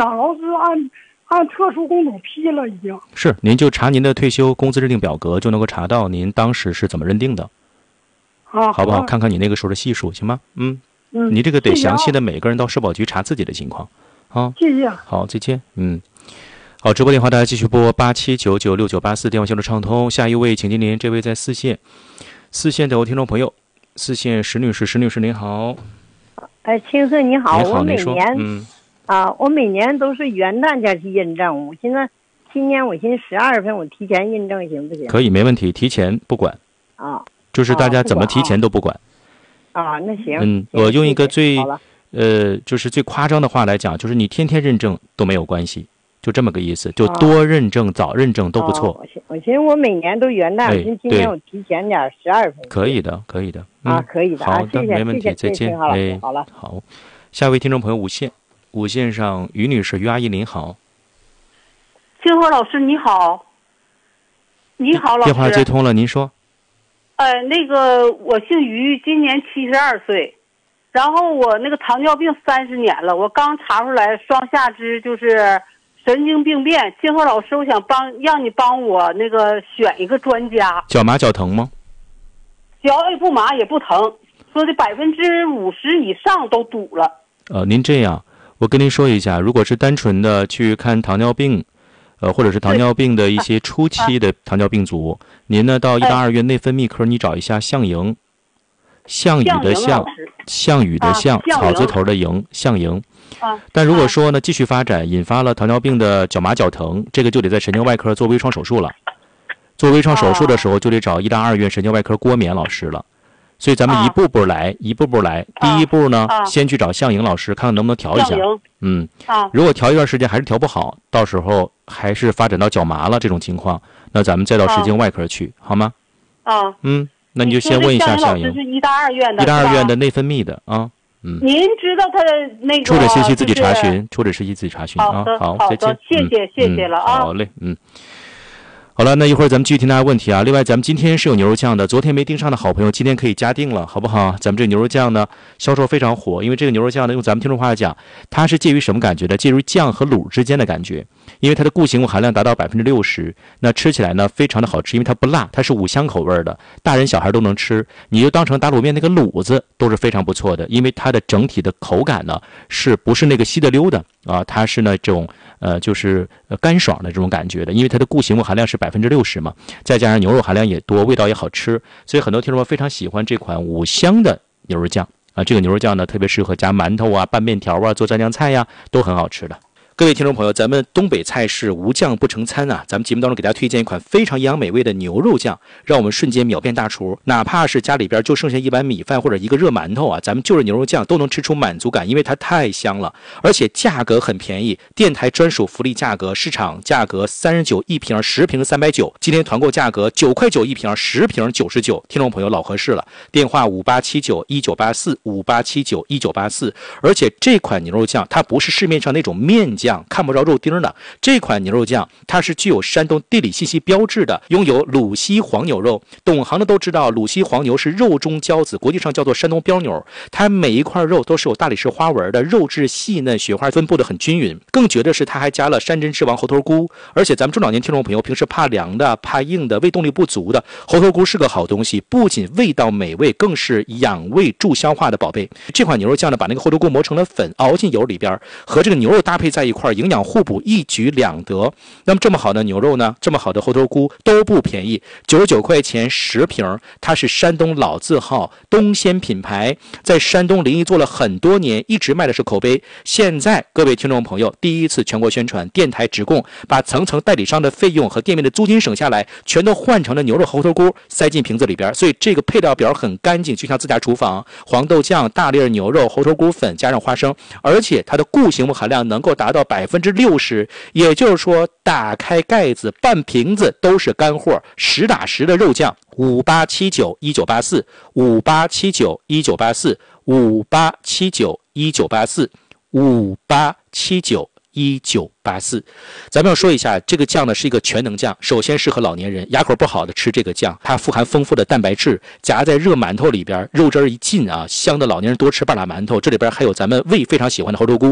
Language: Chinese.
长老师按特殊工种批了已经。 是，您就查您的退休工资认定表格，就能够查到您当时是怎么认定的。好不好？看看你那个时候的系数，行吗？你这个得详细的每个人到社保局查自己的情况。 谢谢。 好，再见。好，直播电话大家继续拨87996984，电话线路畅通。下一位，请接您，这位在四线的有听众朋友，四线石女士您好。 青色你好， 我每年我每年都是元旦假期认证，我现在今年我寻思12月份我提前认证行不行？ 可以，没问题，提前不管就是大家怎么提前都不管那行。 我用一个就是最夸张的话来讲，就是你天天认证都没有关系，就这么个意思，就多认证早认证都不错。 我寻思我每年都元旦，我今年我提前点12月份。 可以的可以的好的，没问题，再见。 好了。 好，下一位听众朋友五线上于女士，于阿姨您好。 清河老师你好。你好，老师。 电话接通了，您说。 那个我姓于，今年72岁，然后我那个糖尿病30年了，我刚查出来双下肢就是神经病变。清河老师，我想让你帮我那个选一个专家。 脚麻脚疼吗？ 脚也不麻也不疼，说的50%以上都堵了。 您这样，我跟您说一下，如果是单纯的去看糖尿病，或者是糖尿病的一些初期的糖尿病足，您呢到182院内分泌科，你找一下项营，项羽的项，草字头的营，项营。但如果说呢继续发展，引发了糖尿病的脚麻脚疼，这个就得在神经外科做微创手术了。做微创手术的时候，就得找182院神经外科郭冕老师了。所以咱们一步步来。第一步呢，先去找项营老师，看看能不能调一下。如果调一段时间还是调不好，到时候还是发展到脚麻了这种情况，那咱们再到神经外科去，好吗？那你就先问一下项营。 是182院的。 182院的内分泌的您知道他的那个？ 出诊信息自己查询，好，再见。 谢谢了啊。 好嘞，好了，那一会儿咱们继续听大家问题啊。另外，咱们今天是有牛肉酱的，昨天没订上的好朋友，今天可以加订了，好不好？咱们这个牛肉酱呢，销售非常火，因为这个牛肉酱呢，用咱们听众话讲，它是介于什么感觉的？介于酱和卤之间的感觉，因为它的固形物含量达到60%，那吃起来呢非常的好吃，因为它不辣，它是5香口味的，大人小孩都能吃，你就当成打卤面那个卤子都是非常不错的，因为它的整体的口感呢，是不是那个稀的溜的它是那种就是干爽的这种感觉的，因为它的固形物含量是60%嘛，再加上牛肉含量也多，味道也好吃，所以很多听众们非常喜欢这款5香的牛肉酱这个牛肉酱呢，特别适合加馒头拌面条做蘸酱菜呀，都很好吃的。各位听众朋友，咱们东北菜式无酱不成餐咱们节目当中给大家推荐一款非常营养美味的牛肉酱，让我们瞬间秒变大厨。哪怕是家里边就剩下一碗米饭或者一个热馒头咱们就着牛肉酱都能吃出满足感，因为它太香了，而且价格很便宜，电台专属福利价格，市场价格39一瓶，10瓶390，今天团购价格9块9一瓶，10瓶99，听众朋友老合适了。电话58791984，58791984。而且这款牛肉酱它不是市面上那种面酱看不着肉丁的，这款牛肉酱它是具有山东地理信息标志的，拥有鲁西黄牛肉。懂行的都知道，鲁西黄牛是肉中骄子，国际上叫做山东标牛，它每一块肉都是有大理石花纹的，肉质细嫩，雪花分布的很均匀。更绝的是它还加了山珍之王猴头菇，而且咱们中老年听众朋友平时怕凉的怕硬的胃动力不足的，猴头菇是个好东西，不仅味道美味，更是养胃助消化的宝贝。这款牛肉酱呢，把那个猴头菇磨成了粉，熬进油里边，和这个牛肉搭配在一块，营养互补，一举两得。那么这么好的牛肉呢，这么好的猴头菇都不便宜，99块钱10瓶，它是山东老字号东鲜品牌，在山东临沂做了很多年，一直卖的是口碑。现在各位听众朋友第一次全国宣传，电台直供，把层层代理商的费用和店面的租金省下来，全都换成了牛肉猴头菇塞进瓶子里边，所以这个配料表很干净，就像自家厨房。黄豆酱、大粒牛肉、猴头菇粉加上花生，而且它的固形物含量能够达到60%，也就是说打开盖子半瓶子都是干货，实打实的肉酱。58791984，58791984，58791984，咱们要说一下，这个酱呢是一个全能酱，首先适合老年人，牙口不好的吃这个酱，它富含丰富的蛋白质，夹在热馒头里边，肉汁一进香的老年人多吃半拉馒头，这里边还有咱们胃非常喜欢的猴头菇。